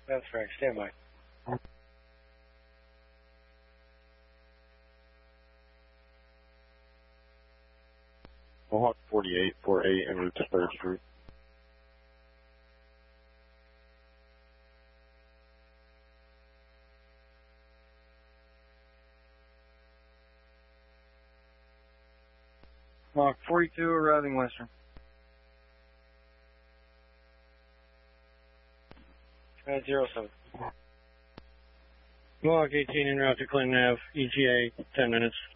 That's correct. Stand by. Mohawk 48, 48 en route to 3rd Street. Mohawk 42 arriving Western. At 07. Mohawk 18 en route to Clinton Ave, ETA 10 minutes.